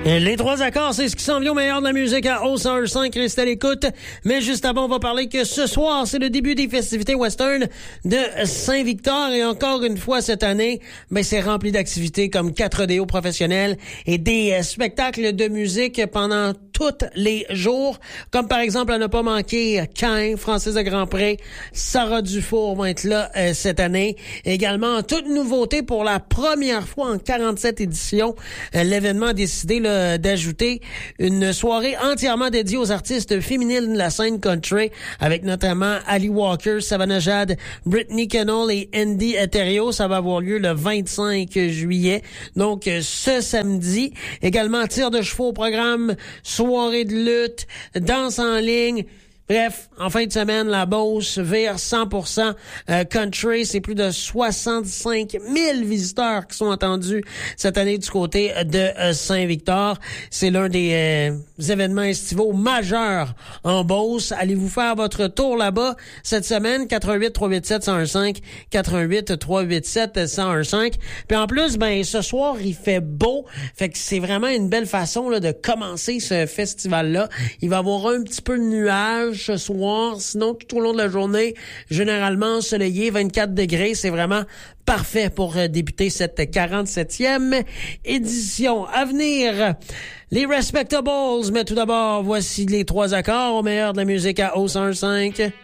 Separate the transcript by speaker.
Speaker 1: Les trois accords, c'est ce qui s'en vient au meilleur de la musique à O105. Restez à l'écoute. Mais juste avant, on va parler que ce soir, c'est le début des festivités western de Saint-Victor. Et encore une fois, cette année, c'est rempli d'activités comme 4 déos professionnels et des spectacles de musique pendant tous les jours. Comme par exemple, à ne pas manquer, Cain, Francis de Grandpré, Sarah Dufour vont être là cette année. Également, toute nouveauté pour la première fois en 47 éditions. L'événement a décidé d'ajouter une soirée entièrement dédiée aux artistes féminines de la scène country, avec notamment Ali Walker, Savannah Jad, Brittany Kennel et Andy Eterio. Ça va avoir lieu le 25 juillet, donc ce samedi. Également, tir de chevaux au programme, soirée de lutte, danse en ligne. Bref, en fin de semaine, la Beauce vire 100% country. C'est plus de 65 000 visiteurs qui sont attendus cette année du côté de Saint-Victor. C'est l'un des événements estivaux majeurs en Beauce. Allez-vous faire votre tour là-bas cette semaine? 88-387-1015, 88-387-1015. Puis en plus, ce soir, il fait beau. Fait que c'est vraiment une belle façon de commencer ce festival-là. Il va y avoir un petit peu de nuages ce soir, sinon tout au long de la journée, généralement ensoleillé, 24 degrés, c'est vraiment parfait pour débuter cette 47e édition. À venir, les Respectables, mais tout d'abord, voici les trois accords au meilleur de la musique à O105.